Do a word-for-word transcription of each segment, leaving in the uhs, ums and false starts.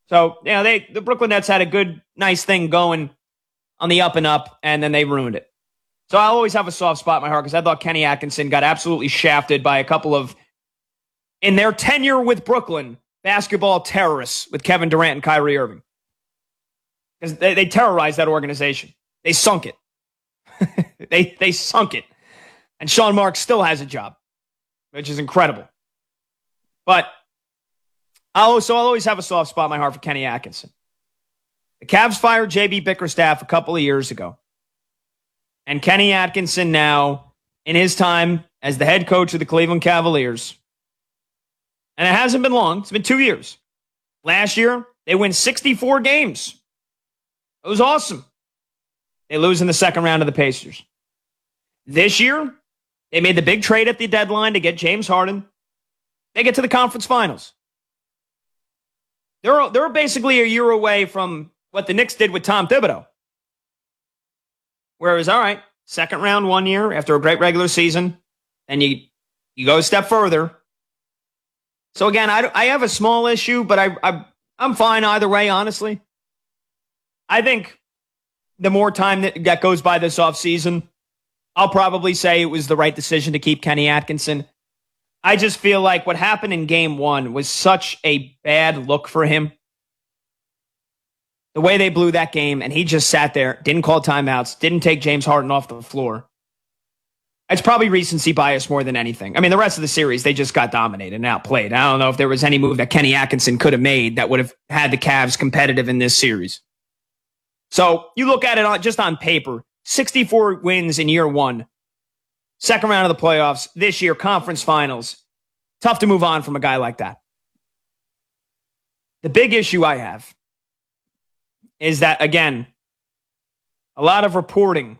So, you know, they the Brooklyn Nets had a good, nice thing going on the up and up, and then they ruined it. So I'll always have a soft spot in my heart because I thought Kenny Atkinson got absolutely shafted by a couple of, in their tenure with Brooklyn, basketball terrorists with Kevin Durant and Kyrie Irving. Because they, they terrorized that organization. They sunk it. they they sunk it. And Sean Marks still has a job, which is incredible. But I'll also I'll always have a soft spot in my heart for Kenny Atkinson. The Cavs fired J B Bickerstaff a couple of years ago. And Kenny Atkinson now, in his time as the head coach of the Cleveland Cavaliers, and it hasn't been long, it's been two years. Last year, they win sixty-four games. It was awesome. They lose in the second round of the Pacers. This year, they made the big trade at the deadline to get James Harden. They get to the conference finals. They're, they're basically a year away from what the Knicks did with Tom Thibodeau. Where it was, all right, second round one year after a great regular season, and you you go a step further. So again, I, I have a small issue, but I, I, I'm fine either way, honestly. I think the more time that, that goes by this offseason, I'll probably say it was the right decision to keep Kenny Atkinson. I just feel like what happened in game one was such a bad look for him. The way they blew that game, and he just sat there, didn't call timeouts, didn't take James Harden off the floor. It's probably recency bias more than anything. I mean, the rest of the series, they just got dominated and outplayed. I don't know if there was any move that Kenny Atkinson could have made that would have had the Cavs competitive in this series. So you look at it on, just on paper, sixty-four wins in year one. Second round of the playoffs, this year, conference finals. Tough to move on from a guy like that. The big issue I have is that, again, a lot of reporting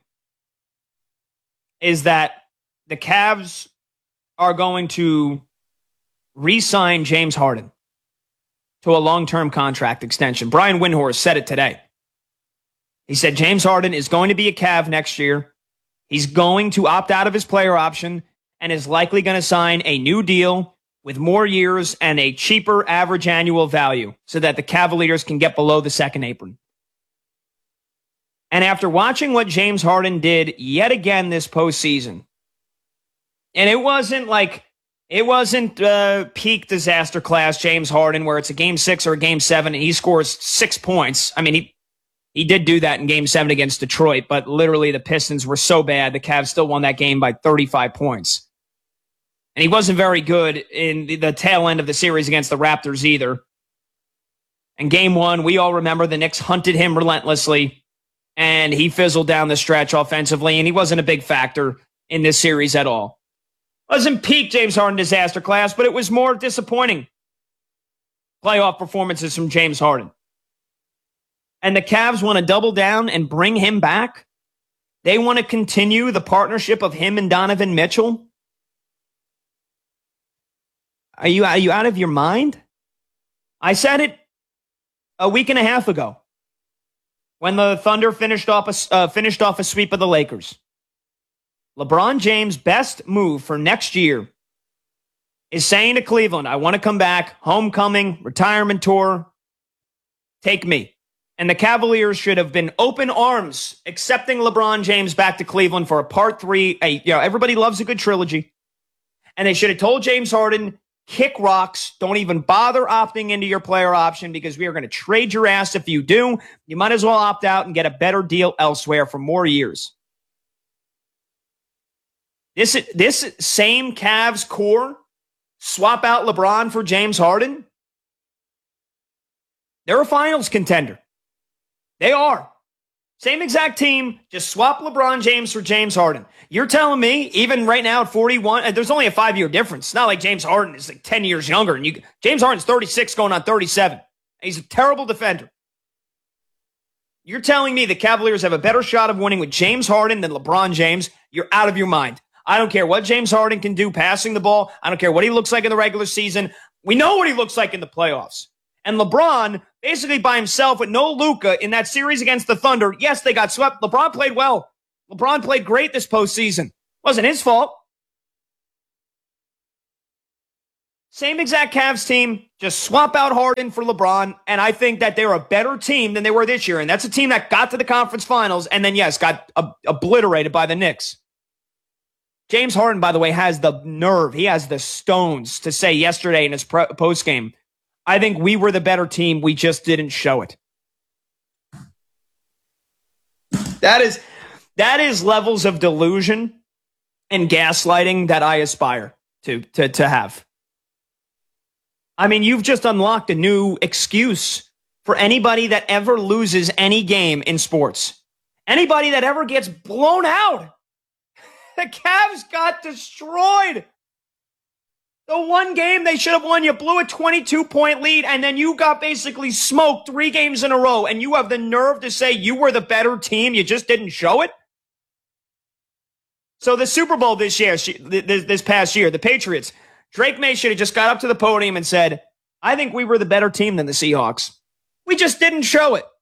is that the Cavs are going to re-sign James Harden to a long-term contract extension. Brian Windhorst said it today. He said James Harden is going to be a Cav next year. He's going to opt out of his player option and is likely going to sign a new deal with more years and a cheaper average annual value so that the Cavaliers can get below the second apron. And after watching what James Harden did yet again this postseason, and it wasn't like, it wasn't uh, peak disaster class James Harden where it's a game six or a game seven and he scores six points. I mean, he he did do that in game seven against Detroit, but literally the Pistons were so bad, the Cavs still won that game by thirty-five points. And he wasn't very good in the, the tail end of the series against the Raptors either. And game one, we all remember the Knicks hunted him relentlessly, and he fizzled down the stretch offensively, and he wasn't a big factor in this series at all. Wasn't peak James Harden disaster class, but it was more disappointing playoff performances from James Harden. And the Cavs want to double down and bring him back. They want to continue the partnership of him and Donovan Mitchell. Are you, are you out of your mind? I said it a week and a half ago when the Thunder finished off a, uh, finished off a sweep of the Lakers. LeBron James' best move for next year is saying to Cleveland, I want to come back, homecoming, retirement tour, take me. And the Cavaliers should have been open arms accepting LeBron James back to Cleveland for a part three. A, you know, everybody loves a good trilogy. And they should have told James Harden, kick rocks, don't even bother opting into your player option because we are going to trade your ass if you do. You might as well opt out and get a better deal elsewhere for more years. This, this same Cavs core, swap out LeBron for James Harden. They're a finals contender. They are. Same exact team, just swap LeBron James for James Harden. You're telling me, even right now at forty-one, there's only a five-year difference. It's not like James Harden is like ten years younger. And you, James Harden's thirty-six going on thirty-seven. He's a terrible defender. You're telling me the Cavaliers have a better shot of winning with James Harden than LeBron James? You're out of your mind. I don't care what James Harden can do passing the ball. I don't care what he looks like in the regular season. We know what he looks like in the playoffs. And LeBron, basically by himself with no Luka in that series against the Thunder, yes, they got swept. LeBron played well. LeBron played great this postseason. Wasn't his fault. Same exact Cavs team, just swap out Harden for LeBron, and I think that they're a better team than they were this year, and that's a team that got to the conference finals and then, yes, got ob- obliterated by the Knicks. James Harden, by the way, has the nerve, he has the stones to say yesterday in his pro- postgame, I think we were the better team, we just didn't show it. That is, that is levels of delusion and gaslighting that I aspire to, to, to have. I mean, you've just unlocked a new excuse for anybody that ever loses any game in sports. Anybody that ever gets blown out. The Cavs got destroyed. The one game they should have won, you blew a twenty-two point lead, and then you got basically smoked three games in a row, and you have the nerve to say you were the better team, you just didn't show it? So the Super Bowl this year, this past year, the Patriots, Drake May should have just got up to the podium and said, I think we were the better team than the Seahawks. We just didn't show it.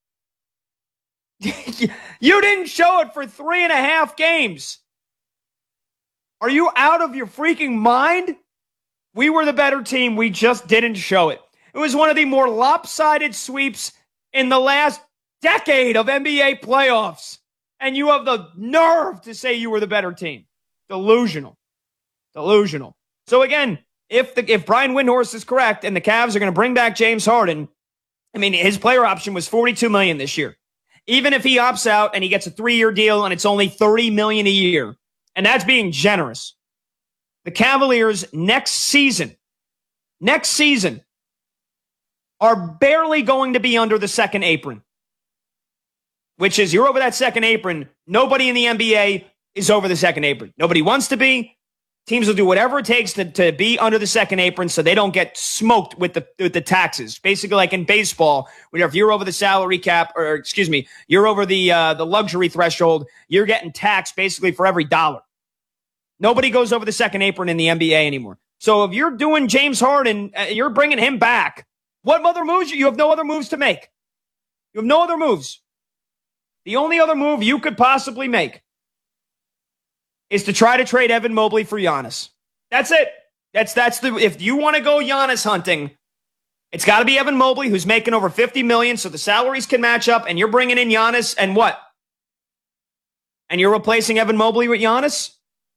You didn't show it for three and a half games. Are you out of your freaking mind? We were the better team. We just didn't show it. It was one of the more lopsided sweeps in the last decade of N B A playoffs. And you have the nerve to say you were the better team. Delusional. Delusional. So again, if the, if Brian Windhorst is correct and the Cavs are going to bring back James Harden, I mean, his player option was forty-two million dollars this year. Even if he opts out and he gets a three-year deal and it's only thirty million dollars a year, and that's being generous, the Cavaliers next season, next season, are barely going to be under the second apron. Which is, you're over that second apron. Nobody in the N B A is over the second apron. Nobody wants to be. Teams will do whatever it takes to, to be under the second apron so they don't get smoked with the with the taxes. Basically, like in baseball, where if you're over the salary cap, or excuse me, you're over the uh, the luxury threshold, you're getting taxed basically for every dollar. Nobody goes over the second apron in the N B A anymore. So if you're doing James Harden, uh, you're bringing him back. What other moves? You have no other moves to make. You have no other moves. The only other move you could possibly make is to try to trade Evan Mobley for Giannis. That's it. That's that's the if you want to go Giannis hunting, it's got to be Evan Mobley, who's making over fifty million dollars, so the salaries can match up, and you're bringing in Giannis, and what? And you're replacing Evan Mobley with Giannis?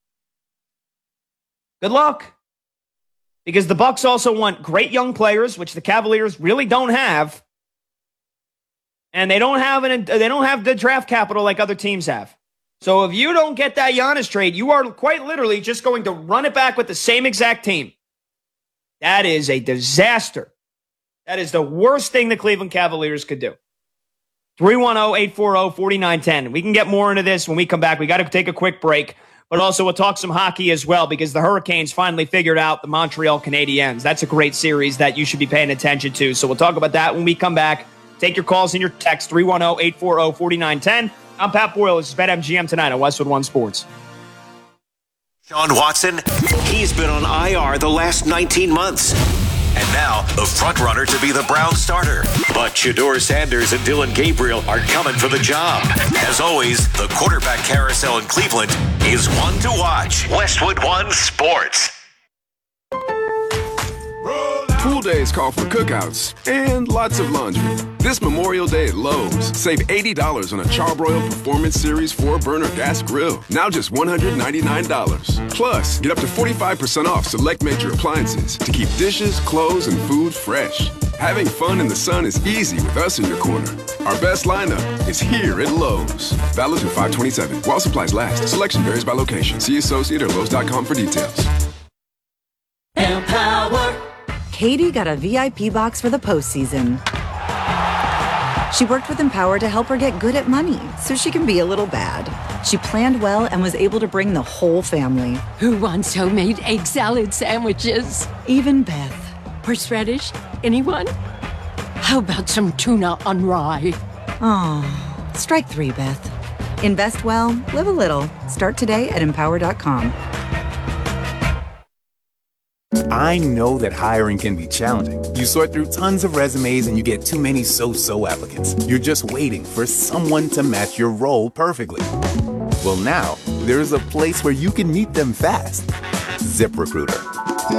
Good luck. Because the Bucks also want great young players, which the Cavaliers really don't have. And they don't have an they don't have the draft capital like other teams have. So if you don't get that Giannis trade, you are quite literally just going to run it back with the same exact team. That is a disaster. That is the worst thing the Cleveland Cavaliers could do. three one zero, eight four zero, four nine one zero. We can get more into this when we come back. We got to take a quick break. But also we'll talk some hockey as well, because the Hurricanes finally figured out the Montreal Canadiens. That's a great series that you should be paying attention to. So we'll talk about that when we come back. Take your calls and your texts, three one zero, eight four zero, four nine one zero. I'm Pat Boyle. This is BetMGM tonight on Westwood One Sports. Sean Watson, he's been on I R the last nineteen months. And now, the front runner to be the Browns starter. But Shedeur Sanders and Dylan Gabriel are coming for the job. As always, the quarterback carousel in Cleveland is one to watch. Westwood One Sports. Pool days call for cookouts and lots of laundry. This Memorial Day at Lowe's, save eighty dollars on a Charbroil Performance Series four burner gas grill. Now just one hundred ninety-nine dollars. Plus, get up to forty-five percent off select major appliances to keep dishes, clothes, and food fresh. Having fun in the sun is easy with us in your corner. Our best lineup is here at Lowe's. Valid through five twenty-seven. While supplies last. Selection varies by location. See associate or Lowe's dot com for details. Empower. Katie got a V I P box for the postseason. She worked with Empower to help her get good at money so she can be a little bad. She planned well and was able to bring the whole family. Who wants homemade egg salad sandwiches? Even Beth. Horseradish? Anyone? How about some tuna on rye? Oh, strike three, Beth. Invest well, live a little. Start today at empower dot com. I know that hiring can be challenging. You sort through tons of resumes and you get too many so-so applicants. You're just waiting for someone to match your role perfectly. Well, now, there's a place where you can meet them fast. ZipRecruiter.